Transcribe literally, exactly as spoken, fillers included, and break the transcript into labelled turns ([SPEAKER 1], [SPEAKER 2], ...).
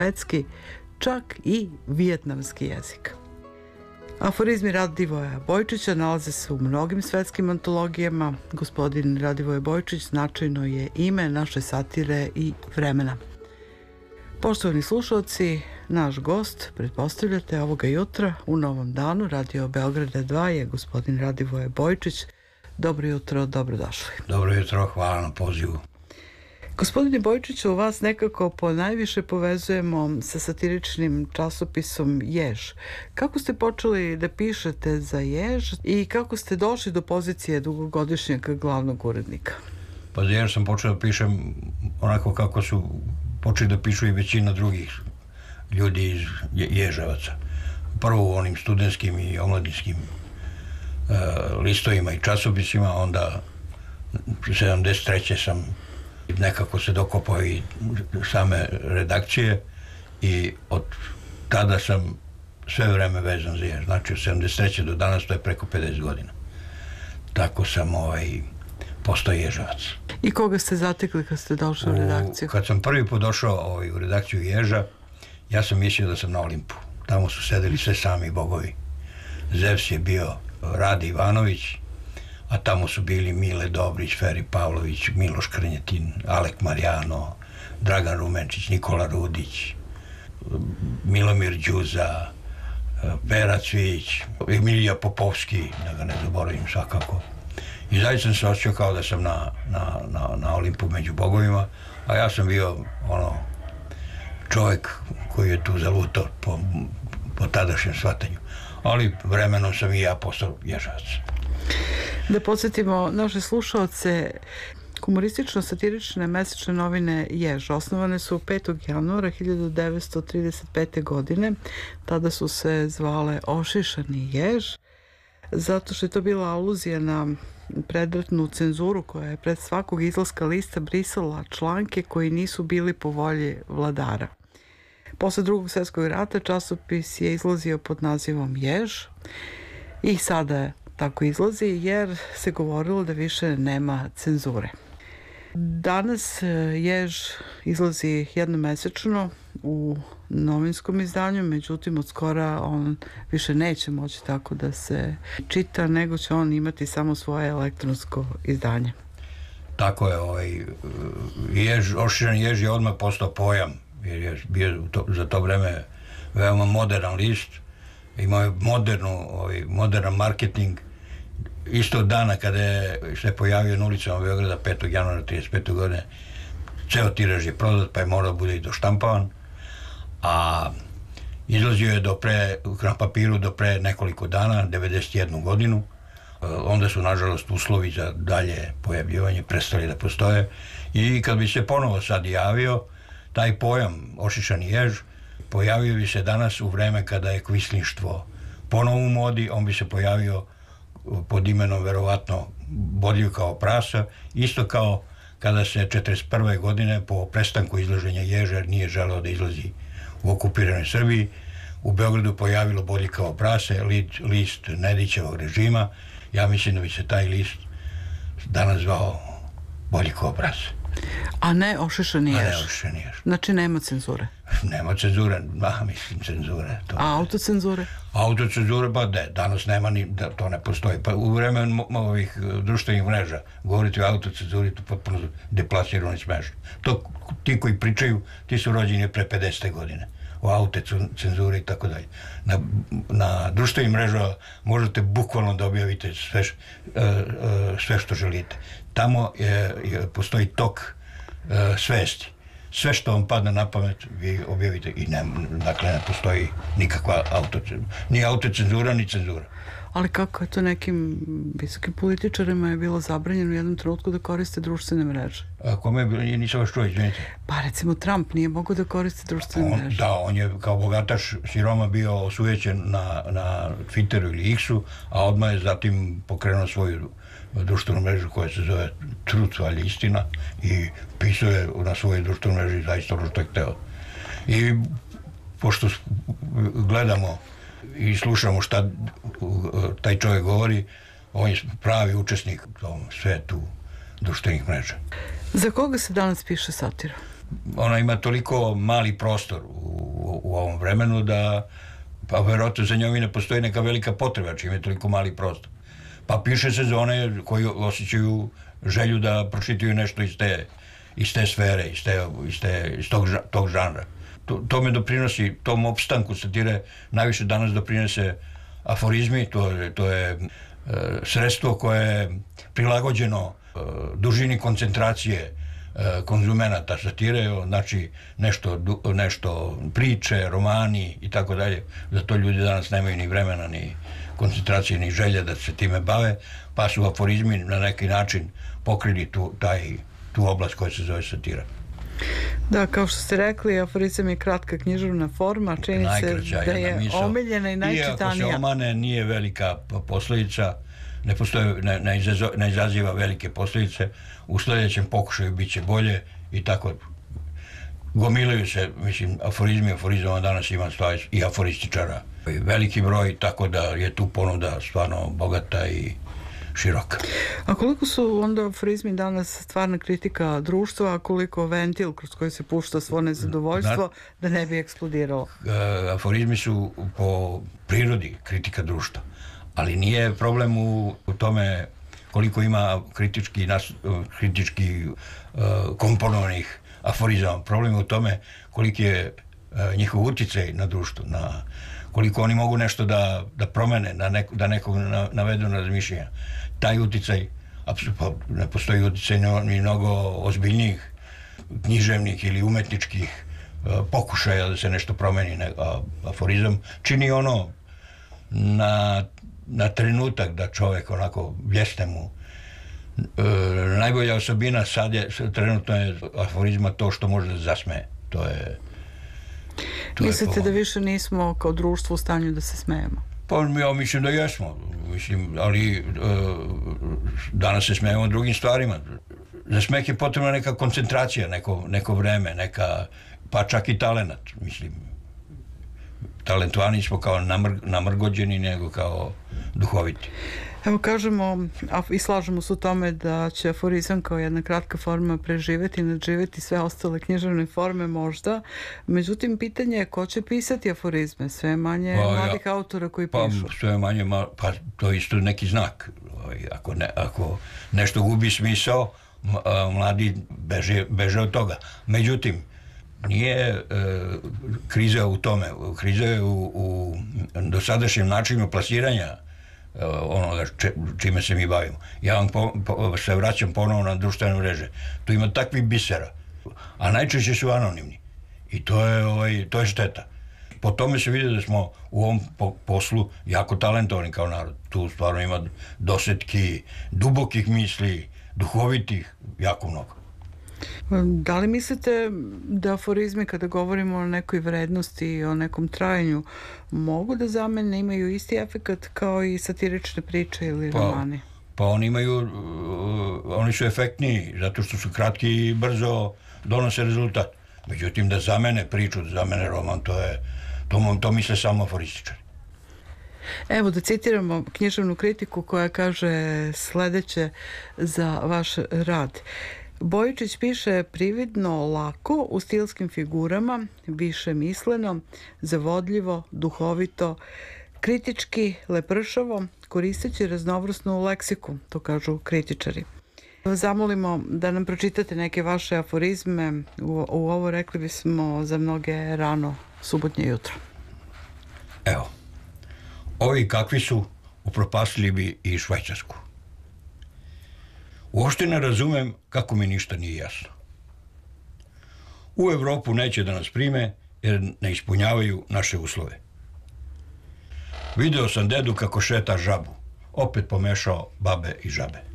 [SPEAKER 1] švedski, čak i vijetnamski jezik. Aforizmi Radivoja Bojčića nalaze se u mnogim svetskim antologijama. Gospodin Radivoje Bojčić značajno je ime naše satire i vremena. Poštovani slušalci, naš gost, pretpostavljate, ovoga jutra u Novom danu Radio Beograda dva je gospodin Radivoje Bojčić. Dobro jutro, dobrodošli.
[SPEAKER 2] Dobro jutro, hvala na pozivu.
[SPEAKER 1] Gospodine Bojčiću, vas nekako po najviše povezujemo sa satiričnim časopisom Jež. Kako ste počeli da pišete za Jež i kako ste došli do pozicije dugogodišnjeg glavnog urednika?
[SPEAKER 2] Pa za Jež sam počeo da pišem onako kako su počeli da pišu i većina drugih ljudi iz Ježevaca. Prvo u onim studentskim i omladinskim uh, listovima i časopisima, onda sedamdeset treće sam nekako se dokopao i same redakcije i od tada sam sve vreme vezan za Jež. Znači od sedamdeset treće do danas, to je preko pedeset godina. Tako sam ovaj, postao Ježevac.
[SPEAKER 1] I koga ste zatekli kad ste došli u redakciju?
[SPEAKER 2] U, kad sam prvi put došao ovaj, u redakciju Ježa, ja sam mislio da sam na Olimpu. Tamo su sedeli sve sami bogovi. Zevs je bio Rade Ivanović, a tamo su bili Mile Dobrić, Feri Pavlović, Miloš Krnjetin, Alek Marijano, Dragan Rumenčić, Nikola Rudić, Milomir Đuza, Pera Cvić, Emilija Popovski, da ga ne zaboravim svakako. I zaista sam se osjećao kao da sam na, na, na, na Olimpu među bogovima, a ja sam bio ono čovjek koji je tu zalutao po, po tadašnjem shvatanju. Ali vremenom sam i ja postao Ježevac.
[SPEAKER 1] Da podsjetimo naše slušalce, humoristično-satirične mesečne novine Jež osnovane su petog januara hiljadu devetsto trideset pete. godine. Tada su se zvale Ošišani Jež, zato što je to bila aluzija na predratnu cenzuru koja je pred svakog izlaska lista brisala članke koji nisu bili po volji vladara. Posle drugog svjetskog rata časopis je izlazio pod nazivom Jež i sada je tako izlazi jer se govorilo da više nema cenzure. Danas Jež izlazi jednomesečno u novinskom izdanju, međutim od skora on više neće moći tako da se čita, nego će on imati samo svoje elektronsko izdanje.
[SPEAKER 2] Tako je, ovaj, Jež, Ošišani Jež je odmah postao pojam, jer je bio to, za to vreme veoma modern list, imao je modernu, ovaj, modern marketing. Istog dana kada je se pojavio na ulicama Beograda petog januara trideset pete. godine, ceo tiraž je prodat, pa je morao bude i doštampavan, a izlazio je do pre, na papiru do pre nekoliko dana, devedeset jednu godinu. Onda su, nažalost, uslovi za dalje pojavljivanje prestali da postoje i kad bi se ponovo sad javio, taj pojam Ošišani Jež pojavio bi se danas u vreme kada je kvislinštvo ponovo u modi, on bi se pojavio pod imenom verovatno Bodljiv kao prasa, isto kao kada se četrdeset prve. godine po prestanku izlaženja Ježa, jer nije želeo da izlazi u okupiranoj Srbiji, u Beogradu pojavilo Bodljiv kao prase, list Nedićevog režima. Ja mislim da bi se taj list danas zvao Bodljiv kao prase.
[SPEAKER 1] A ne Ošišani Jež?
[SPEAKER 2] A ne Ošišani Jež.
[SPEAKER 1] Znači nema cenzure?
[SPEAKER 2] Nema cenzure, a mislim cenzure. To
[SPEAKER 1] a autocenzure?
[SPEAKER 2] Autocenzure, pa ne, danas nema ni, da, to ne postoji. Pa u vremenu ovih društvenih mreža govoriti o autocenzuri, to potpuno deplasirano i smešno. To ti koji pričaju, ti su rođeni pre pedesete. godine. O autocenzuri i tako dalje. Na, na društvenih mreža možete bukvalno da objavite sve, uh, uh, sve što želite. Tamo je, je, postoji tok uh, svesti. Sve što vam padne na pamet, vi objavite i ne, dakle, ne postoji nikakva autocenzura. Ni autocenzura, ni cenzura.
[SPEAKER 1] Ali kako je to nekim visokim političarima je bilo zabranjeno u jednom trenutku da koriste društvene mreže?
[SPEAKER 2] A kome je bilo? Nisam vas čuo, izvinite.
[SPEAKER 1] Pa recimo Trump nije mogao da koriste društvene
[SPEAKER 2] on,
[SPEAKER 1] mreže.
[SPEAKER 2] Da, on je kao bogataš siroma bio osujećen na, na Twitteru ili X-u, a odmah je zatim pokrenuo svoju društvenu mrežu koja se zove Truth, ali istina, i pisao je na svojoj društvenoj mreži zaista ono što je hteo. I pošto gledamo i slušamo šta taj čovjek govori, on je pravi učesnik u tom svetu društvenih mreža.
[SPEAKER 1] Za koga se danas piše satira?
[SPEAKER 2] ona ima toliko mali prostor u, u ovom vremenu da, pa verovatno za njom i ne postoji neka velika potreba čim je toliko mali prostor. Pa piše se za one koji osjećaju želju da pročitaju nešto iz te, iz te sfere, iz, te, iz, te, iz tog, tog žanra. To, to me doprinosi, tom opstanku satire najviše danas doprinose aforizmi, to, to je e, sredstvo koje je prilagođeno e, dužini koncentracije e, konzumenata satire, znači nešto, du, nešto priče, romani i tako dalje. Za to ljudi danas nemaju ni vremena, ni koncentracije, ni želje da se time bave, pa su aforizmi na neki način pokrili tu, taj, tu oblast koja se zove satira.
[SPEAKER 1] Da, kao što ste rekli, aforizam je kratka književna forma, čini se da je omiljena i najčitanija.
[SPEAKER 2] Iako se omane, nije velika posljedica, ne, postoje, ne, ne, izazo, ne izaziva velike posljedice, u sljedećem pokušaju bit će bolje i tako gomilaju se, mislim, aforizmi, aforizama danas ima stvari i aforističara. Veliki broj, tako da je tu ponuda stvarno bogata i široka.
[SPEAKER 1] A koliko su onda aforizmi danas stvarna kritika društva, a koliko ventil kroz koji se pušta svo nezadovoljstvo da ne bi eksplodiralo?
[SPEAKER 2] Aforizmi su po prirodi kritika društva, ali nije problem u, u tome koliko ima kritički, nas, kritički uh, komponovanih aforizama. Problem je u tome koliki je uh, njihov utjecaj na društvo, na koliko oni mogu nešto da, da promene, da, neko, da nekog navedu na razmišljenja. Taj utjecaj, apsolutno ne postoji utjecaj ni mnogo ozbiljnijih književnih ili umetničkih uh, pokušaja da se nešto promeni. Ne, a, aforizam čini ono na, na trenutak da čovjek onako bljesne mu. E, najbolja osobina sad je, trenutno je aforizma to što može da zasmeje. To je... To
[SPEAKER 1] Mislite
[SPEAKER 2] je
[SPEAKER 1] da više nismo kao društvo u stanju da se smejemo?
[SPEAKER 2] Pa ja mislim da jesmo. Mislim, ali e, danas se smejemo drugim stvarima. Za smeh je potrebna neka koncentracija, neko, neko vreme, neka, pa čak i talenat. Mislim, talentovani smo kao namr, namrgođeni nego kao duhoviti.
[SPEAKER 1] Evo kažemo i slažemo se u tome da će aforizam kao jedna kratka forma preživjeti i nadživjeti sve ostale književne forme možda. Međutim, pitanje je ko će pisati aforizme? Sve manje pa, mladih ja, autora koji
[SPEAKER 2] pa,
[SPEAKER 1] pišu.
[SPEAKER 2] Sve manje, pa to je isto neki znak. Ako, ne, ako nešto gubi smisao, mladi beže, beže od toga. Međutim, nije e, kriza u tome. Kriza je u, u dosadašnjem načinu plasiranja onoga čime se mi bavimo. Ja vam po, po, se vraćam ponovo na društvene mreže. Tu ima takvih bisera, a najčešće su anonimni. I to je, ovaj, to je šteta. Po tome se vidi da smo u ovom po, poslu jako talentovani kao narod. Tu stvarno ima dosetki dubokih misli, duhovitih, jako mnogo.
[SPEAKER 1] Da li mislite da aforizmi, kada govorimo o nekoj vrednosti i o nekom trajanju, mogu da zamene, imaju isti efekat kao i satirične priče ili
[SPEAKER 2] pa,
[SPEAKER 1] romani?
[SPEAKER 2] Pa oni imaju, oni su efektniji, zato što su kratki i brzo donose rezultat. Međutim, da zamene priču, da zamene roman, to je, to, to misle samo aforističari.
[SPEAKER 1] Evo da citiramo književnu kritiku koja kaže sljedeće za vaš rad. Bojičić piše prividno lako, u stilskim figurama, više misleno, zavodljivo, duhovito, kritički, lepršavo, koristeći raznovrsnu leksiku, to kažu kritičari. Zamolimo da nam pročitate neke vaše aforizme, u, u ovo rekli bismo za mnoge rano subotnje jutro.
[SPEAKER 2] Evo, ovi kakvi su upropastili bi i Švajcarsku. Uopšte ne razumem kako mi ništa nije jasno. U Evropu neće da nas prime jer ne ispunjavaju naše uslove. Video sam dedu kako šeta žabu. Opet pomešao babe i žabe.